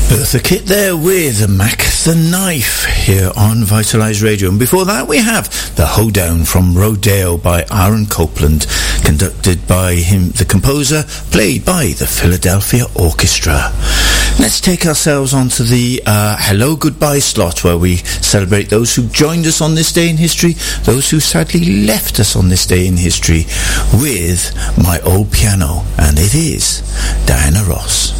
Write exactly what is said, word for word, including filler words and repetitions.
Bertha Kitt there with Mac the Knife here on Vitalize Radio. And before that we have The Hoedown from Rodeo by Aaron Copland, conducted by him, the composer, played by the Philadelphia Orchestra. Let's take ourselves on to the uh, Hello Goodbye slot, where we celebrate those who joined us on this day in history, those who sadly left us on this day in history, with My Old Piano. And it is Diana Ross.